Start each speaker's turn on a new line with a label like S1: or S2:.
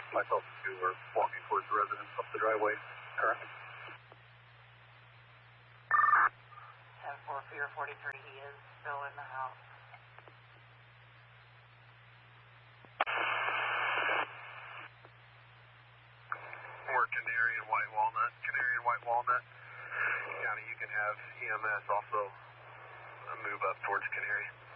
S1: Myself and you are walking towards the residence up the driveway currently.
S2: 10-4, Fear 43, he is still in the house.
S1: Or Canary and White Walnut. Canary and White Walnut. County, you can have EMS also move up towards Canary.